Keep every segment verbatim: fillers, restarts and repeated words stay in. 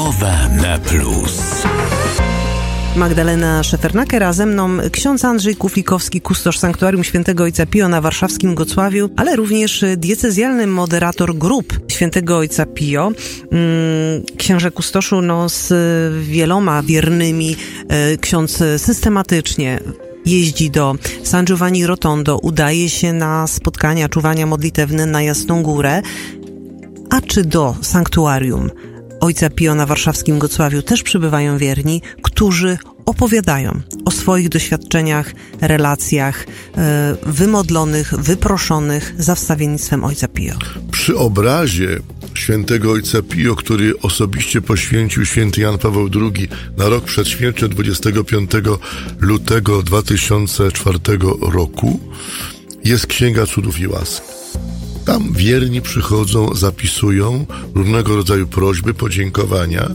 O W M plus. Magdalena Szefernaker, a ze mną ksiądz Andrzej Kufikowski, kustosz Sanktuarium Świętego Ojca Pio na warszawskim Gocławiu, ale również diecezjalny moderator grup Świętego Ojca Pio. Księże kustoszu, no z wieloma wiernymi ksiądz systematycznie jeździ do San Giovanni Rotondo, udaje się na spotkania, czuwania modlitewne na Jasną Górę. A czy do Sanktuarium Ojca Pio na warszawskim Gocławiu też przybywają wierni, którzy opowiadają o swoich doświadczeniach, relacjach e, wymodlonych, wyproszonych za wstawiennictwem Ojca Pio? Przy obrazie Świętego Ojca Pio, który osobiście poświęcił święty Jan Paweł drugi na rok przed śmiercią dwudziestego piątego lutego dwa tysiące czwartego roku, jest Księga Cudów i Łask. Tam wierni przychodzą, zapisują różnego rodzaju prośby, podziękowania.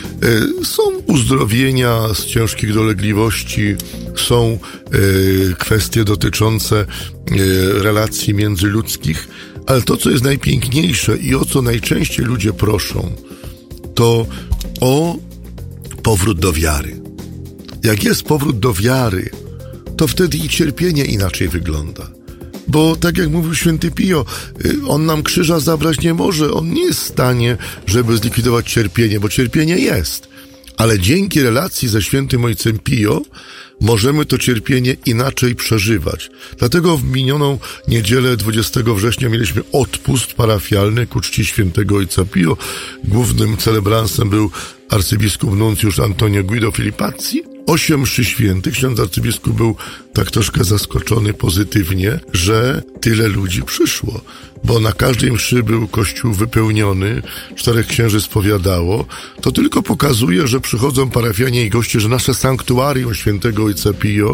Są uzdrowienia z ciężkich dolegliwości, są kwestie dotyczące relacji międzyludzkich, ale to, co jest najpiękniejsze i o co najczęściej ludzie proszą, to o powrót do wiary. Jak jest powrót do wiary, to wtedy i cierpienie inaczej wygląda. Bo tak jak mówił święty Pio, on nam krzyża zabrać nie może. On nie jest w stanie, żeby zlikwidować cierpienie, bo cierpienie jest. Ale dzięki relacji ze świętym Ojcem Pio możemy to cierpienie inaczej przeżywać. Dlatego w minioną niedzielę dwudziestego września mieliśmy odpust parafialny ku czci świętego Ojca Pio. Głównym celebransem był arcybiskup nuncjusz Antonio Guido Filipazzi. Osiem mszy świętych. Ksiądz arcybiskup był tak troszkę zaskoczony pozytywnie, że tyle ludzi przyszło. Bo na każdej mszy był kościół wypełniony, czterech księży spowiadało. To tylko pokazuje, że przychodzą parafianie i goście, że nasze sanktuarium świętego Ojca Pio,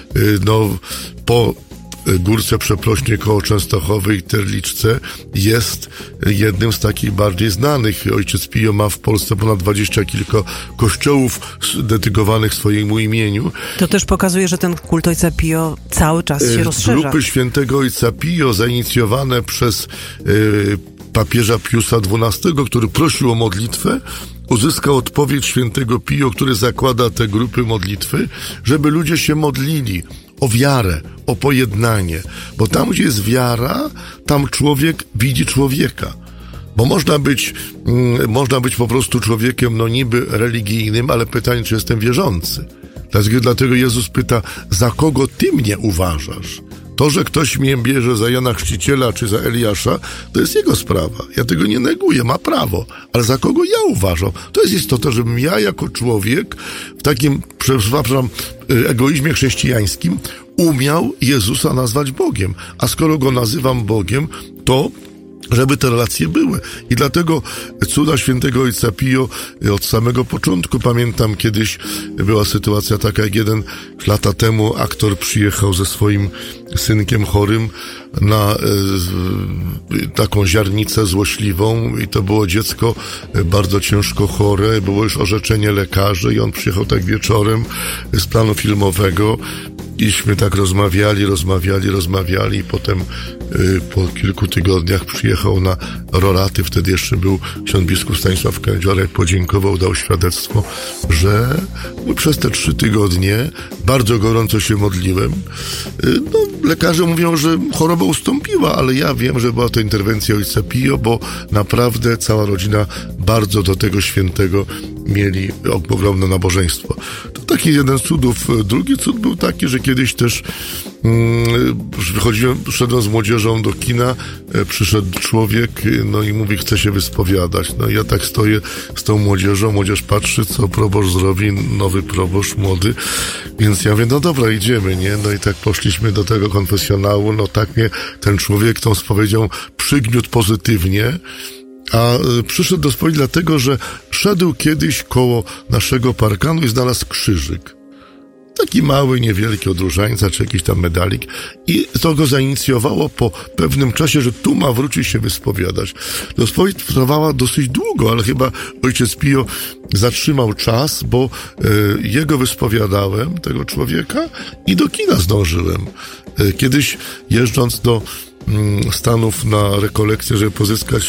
no po Górce Przeprośnie koło Częstochowy i Terliczce jest jednym z takich bardziej znanych. Ojciec Pio ma w Polsce ponad dwadzieścia kilka kościołów dedykowanych swojemu imieniu. To też pokazuje, że ten kult Ojca Pio cały czas się rozszerza. Grupy świętego Ojca Pio zainicjowane przez y, papieża Piusa dwunastego, który prosił o modlitwę, uzyskał odpowiedź świętego Pio, który zakłada te grupy modlitwy, żeby ludzie się modlili o wiarę, o pojednanie. Bo tam, gdzie jest wiara, tam człowiek widzi człowieka. Bo można być, mm, można być po prostu człowiekiem, no niby religijnym, ale pytanie, czy jestem wierzący. Dlatego, dlatego Jezus pyta, za kogo ty mnie uważasz? To, że ktoś mnie bierze za Jana Chrzciciela czy za Eliasza, to jest jego sprawa. Ja tego nie neguję, ma prawo. Ale za kogo ja uważam? To jest istota, żebym ja jako człowiek w takim, przepraszam, egoizmie chrześcijańskim umiał Jezusa nazwać Bogiem. A skoro Go nazywam Bogiem, to żeby te relacje były. I dlatego cuda świętego Ojca Pio od samego początku, pamiętam kiedyś była sytuacja taka, jak jeden lata temu aktor przyjechał ze swoim synkiem chorym na e, taką ziarnicę złośliwą i to było dziecko bardzo ciężko chore, było już orzeczenie lekarzy i on przyjechał tak wieczorem z planu filmowego. Iśmy tak rozmawiali, rozmawiali, rozmawiali i potem y, po kilku tygodniach przyjechał na roraty, wtedy jeszcze był ksiądz biskup Stanisław Kędziorek, podziękował, dał świadectwo, że no, przez te trzy tygodnie bardzo gorąco się modliłem. Y, no, lekarze mówią, że choroba ustąpiła, ale ja wiem, że była to interwencja Ojca Pio, bo naprawdę cała rodzina bardzo do tego świętego mieli ogromne nabożeństwo. To taki jeden z cudów. Drugi cud był taki, że kiedyś też mm, wychodziłem, szedłem z młodzieżą do kina, e, przyszedł człowiek, no i mówi, chce się wyspowiadać. No i ja tak stoję z tą młodzieżą, młodzież patrzy, co proboszcz zrobi, nowy proboszcz, młody, więc ja mówię, no dobra, idziemy, nie? No i tak poszliśmy do tego konfesjonału, no tak mnie ten człowiek tą spowiedzią przygniótł pozytywnie, a przyszedł do spowiedzi dlatego, że szedł kiedyś koło naszego parkanu i znalazł krzyżyk. Taki mały, niewielki od różańca, czy jakiś tam medalik. I to go zainicjowało po pewnym czasie, że tu ma wrócić się wyspowiadać. No, spowiedź trwała dosyć długo, ale chyba ojciec Pio zatrzymał czas, bo e, jego wyspowiadałem, tego człowieka, i do kina zdążyłem. E, kiedyś jeżdżąc do Stanów na rekolekcję, żeby pozyskać